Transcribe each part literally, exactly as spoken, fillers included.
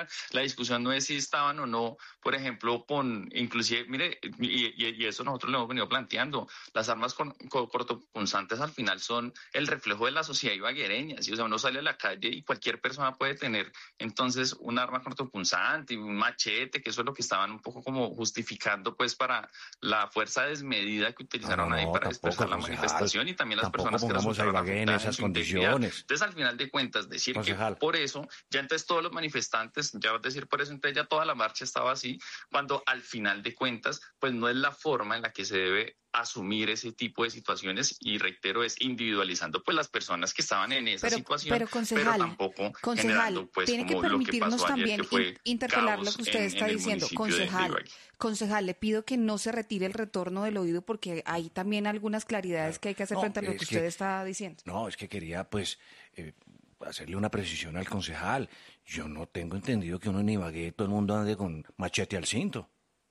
la discusión no es si estaban o no, por ejemplo, con, inclusive, mire, y, y, y eso nosotros lo hemos venido planteando, las armas con, con, cortopunzantes al final son el reflejo de la sociedad ibaguereña, ¿sí? O sea, uno sale a la calle y cualquier persona puede tener entonces un arma cortopunzante, un machete, que eso es lo que estaban un poco como justificando pues para la fuerza desmedida que No, no, utilizaron ahí no, para tampoco, dispersar la concejal. manifestación y también las Tampoco personas que pongamos a resultaron Ibagué en afectadas en esas su integridad. condiciones. Entonces, al final de cuentas, decir Concejal. que por eso, ya entonces todos los manifestantes, ya decir por eso, entonces ya toda la marcha estaba así, cuando al final de cuentas, pues no es la forma en la que se debe asumir ese tipo de situaciones y reitero, es individualizando pues las personas que estaban en esa Pero, situación, pero concejal, pero tampoco concejal, generando pues tiene que como lo que permitirnos pasó ayer, también que fue in- interpelar lo caos que usted en, está en el diciendo. municipio de, de Concejal, Ibagué. concejal, le pido que no se retire el retorno del oído porque hay también algunas claridades Claro. que hay que hacer No, frente a lo es que que- usted está diciendo. No, es que quería, pues, eh, hacerle una precisión al concejal. Yo no tengo entendido que uno en Ibagué todo el mundo ande con machete al cinto.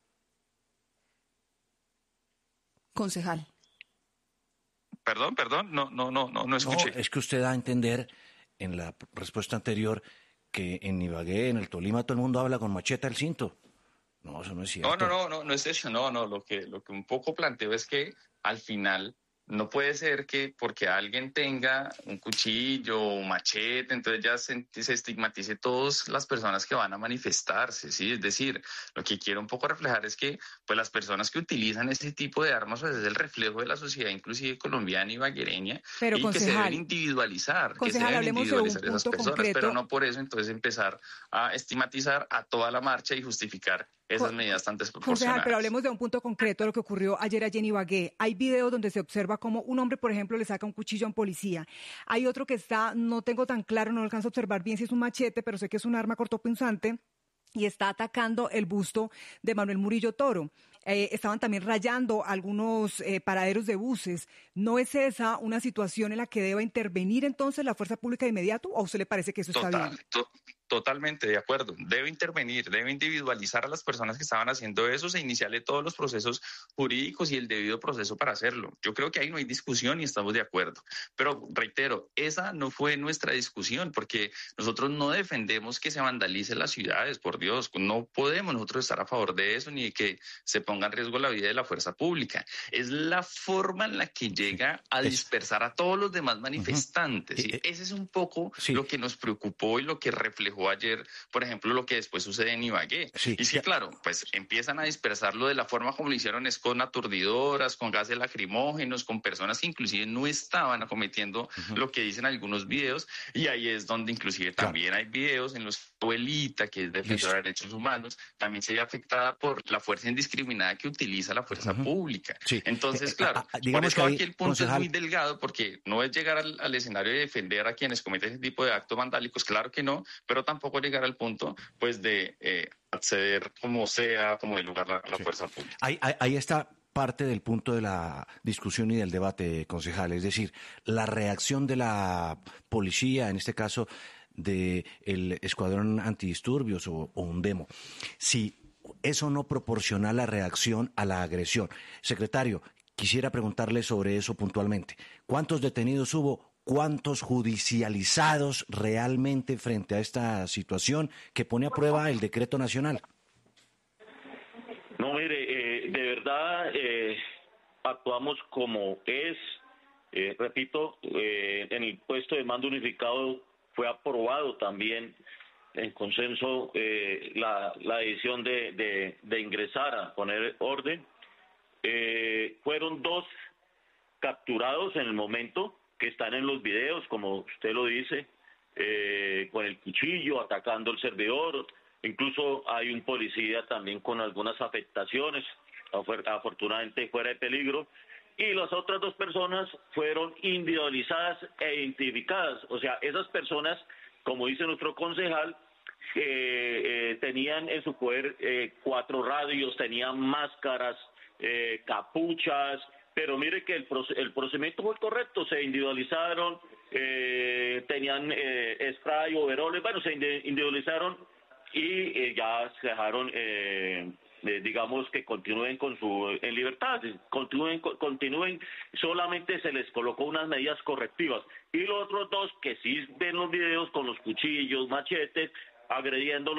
Concejal. Perdón, perdón, no, no, no, no, no No, escuché. es que usted da a entender en la p- respuesta anterior que en Ibagué, en el Tolima, todo el mundo habla con machete al cinto. No, eso no es cierto. No, no, no, no, no es eso, no, no, lo que, lo que un poco planteo es que al final no puede ser que porque alguien tenga un cuchillo o un machete, entonces ya se, se estigmatice todas las personas que van a manifestarse, ¿sí? Es decir, lo que quiero un poco reflejar es que pues las personas que utilizan ese tipo de armas pues, es el reflejo de la sociedad, inclusive colombiana y baguereña, Pero y que se deben concejal, individualizar, que se concejal, deben hablemos de un individualizar esas punto personas, pero concreto. no por eso entonces empezar a estigmatizar a toda la marcha y justificar esas Co- medidas tan Concejal, desproporcionadas. pero hablemos de un punto concreto de lo que ocurrió ayer allí en Ibagué. Hay videos donde se observa cómo un hombre, por ejemplo, le saca un cuchillo a un policía. Hay otro que está, no tengo tan claro, no alcanzo a observar bien si es un machete, pero sé que es un arma cortopunzante y está atacando el busto de Manuel Murillo Toro. Eh, estaban también rayando algunos eh, paraderos de buses. ¿No es esa una situación en la que deba intervenir entonces la fuerza pública de inmediato o a usted le parece que eso está Total, bien? to- totalmente de acuerdo. Debe intervenir, debe individualizar a las personas que estaban haciendo eso, se iniciarle todos los procesos jurídicos y el debido proceso para hacerlo. Yo creo que ahí no hay discusión y estamos de acuerdo. Pero reitero, esa no fue nuestra discusión porque nosotros no defendemos que se vandalicen las ciudades, por Dios. No podemos nosotros estar a favor de eso ni de que se ponga en riesgo la vida de la fuerza pública. Es la forma en la que llega a Es- dispersar a todos los demás manifestantes. ¿sí? Eh, eh, Ese es un poco sí. lo que nos preocupó y lo que reflejó ayer, por ejemplo, lo que después sucede en Ibagué. Sí, y sí, ya- claro, pues empiezan a dispersarlo de la forma como lo hicieron, es con aturdidoras, con gases lacrimógenos, con personas que inclusive no estaban acometiendo lo que dicen algunos videos, y ahí es donde inclusive Claro. también hay videos en los que la abuelita, que es defensora de derechos humanos, también se ve afectada por la fuerza indiscriminada que utiliza la fuerza pública. Sí. Entonces, Eh, eh, claro, a- a- por digamos eso que ahí, aquí el punto concejal- es muy delgado, porque no es llegar al, al escenario de defender a quienes cometen ese tipo de actos vandálicos, claro que no, pero tampoco llegar al punto pues de eh, acceder como sea, como de lugar a la Sí. fuerza pública. Ahí, ahí, ahí está parte del punto de la discusión y del debate, concejal, es decir, la reacción de la policía, en este caso del escuadrón antidisturbios o, o un demo. Si eso no proporciona la reacción a la agresión. Secretario, quisiera preguntarle sobre eso puntualmente. ¿Cuántos detenidos hubo? ¿Cuántos judicializados realmente frente a esta situación que pone a prueba el decreto nacional? No, mire, eh, de verdad eh, actuamos como es. Eh, repito, eh, en el puesto de mando unificado fue aprobado también en consenso eh, la, la decisión de, de, de ingresar a poner orden. Eh, fueron dos capturados en el momento, que están en los videos, como usted lo dice, eh, con el cuchillo atacando el servidor. Incluso hay un policía también con algunas afectaciones, afortunadamente fuera de peligro. Y las otras dos personas fueron individualizadas e identificadas. O sea, esas personas, como dice nuestro concejal, eh, eh, tenían en su poder eh, cuatro radios, tenían máscaras, eh, capuchas, pero mire que el, el procedimiento fue correcto, se individualizaron, eh, tenían eh, spray, overoles, bueno, se individualizaron y eh, ya se dejaron, eh, eh, digamos, que continúen con su en libertad, continúen, continúen, solamente se les colocó unas medidas correctivas. Y los otros dos que sí ven los videos con los cuchillos, machetes, agrediendo